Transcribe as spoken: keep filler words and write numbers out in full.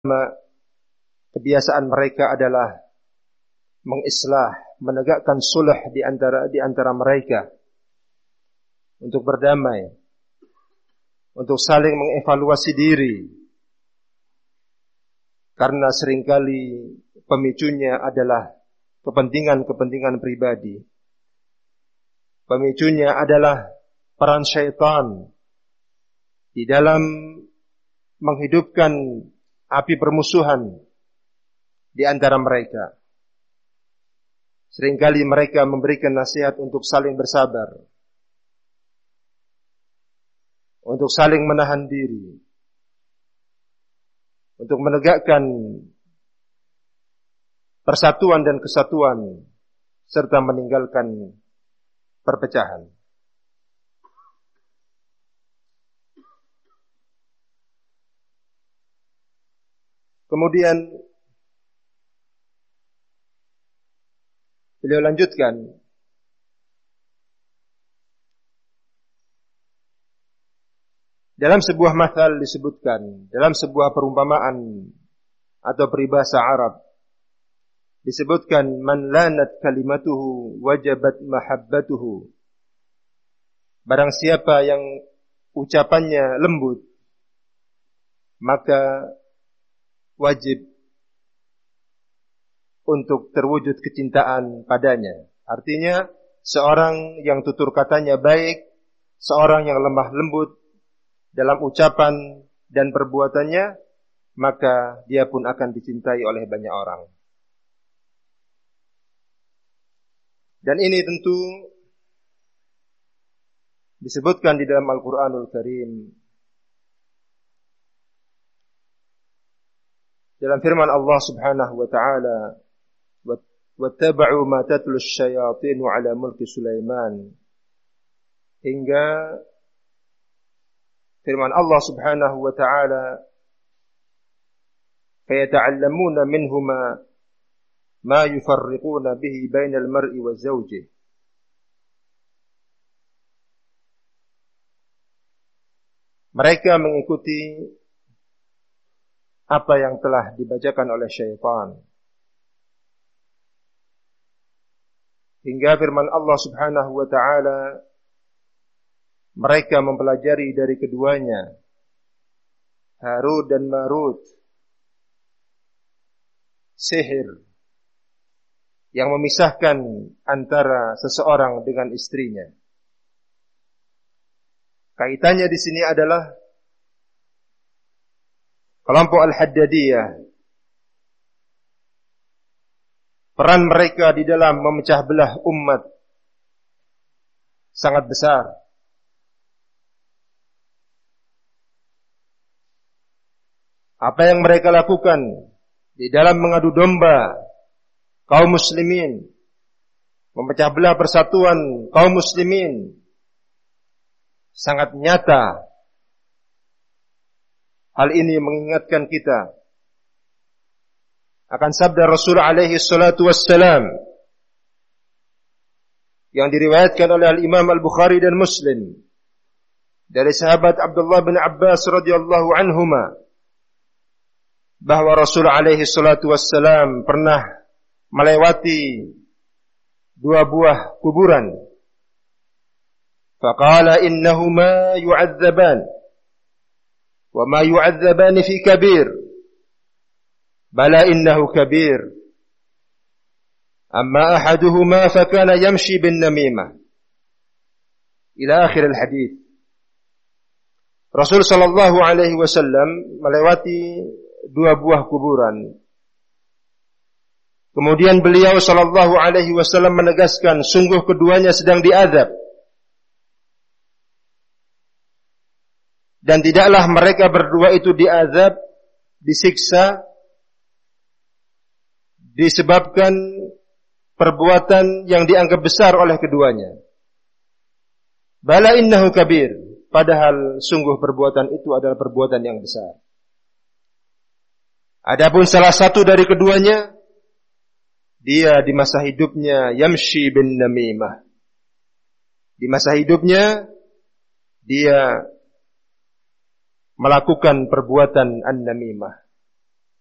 kebiasaan mereka adalah mengislah, menegakkan sulh di antara di antara mereka untuk berdamai, untuk saling mengevaluasi diri. Karena seringkali pemicunya adalah kepentingan-kepentingan pribadi. Pemicunya adalah peran syaitan di dalam menghidupkan api permusuhan di antara mereka. Seringkali mereka memberikan nasihat untuk saling bersabar, untuk saling menahan diri, untuk menegakkan persatuan dan kesatuan, serta meninggalkan perpecahan. Kemudian beliau lanjutkan, dalam sebuah mathal disebutkan, dalam sebuah perumpamaan atau peribahasa Arab disebutkan, man lanat kalimatuhu wajabat mahabbatuhu. Barang siapa yang ucapannya lembut, maka wajib untuk terwujud kecintaan padanya. Artinya, seorang yang tutur katanya baik, seorang yang lemah lembut dalam ucapan dan perbuatannya, maka dia pun akan dicintai oleh banyak orang. Dan ini tentu disebutkan di dalam Al-Quranul Karim. Dalam firman Allah Subhanahu wa ta'ala, وَاتَّبَعُوا مَا تَتْلُو الشَّيَاطِينُ عَلَى مُلْكِ سُلَيْمَانَ, hingga firman Allah Subhanahu wa ta'ala, فَيَتَعَلَّمُونَ مِنْهُمَا مَا يُفَرِّقُونَ بِهِ بَيْنَ الْمَرْءِ وَزَوْجِهِ. Mereka mengikuti apa yang telah dibacakan oleh syaitan, hingga firman Allah Subhanahu wa ta'ala, mereka mempelajari dari keduanya, Harut dan Marut, sihir yang memisahkan antara seseorang dengan istrinya. Kaitannya di sini adalah kelompok Al-Haddadiyah. Peran mereka di dalam memecah belah umat sangat besar. Apa yang mereka lakukan di dalam mengadu domba kaum muslimin, memecah belah persatuan kaum muslimin, sangat nyata. Hal ini mengingatkan kita akan sabda Rasul alaihi salatu wassalam yang diriwayatkan oleh Al-Imam Al-Bukhari dan Muslim dari sahabat Abdullah bin Abbas radhiyallahu anhuma, bahwa Rasul alaihi salatu wassalam pernah melewati dua buah kuburan. Faqala innahuma yu'adzaban wa ma yu'adzaban fi kabir, bala innahu kabir, amma ahaduhuma fakana yamshi bin namimah, ila akhir al-hadith. Rasul sallallahu alaihi wasallam melewati dua buah kuburan. Kemudian beliau sallallahu alaihi wasallam menegaskan, sungguh keduanya sedang diazab, dan tidaklah mereka berdua itu diazab, disiksa disebabkan perbuatan yang dianggap besar oleh keduanya. Bala innahu kabir, padahal sungguh perbuatan itu adalah perbuatan yang besar. Adapun salah satu dari keduanya, dia di masa hidupnya yamshi bin namimah. Di masa hidupnya dia melakukan perbuatan an-namimah.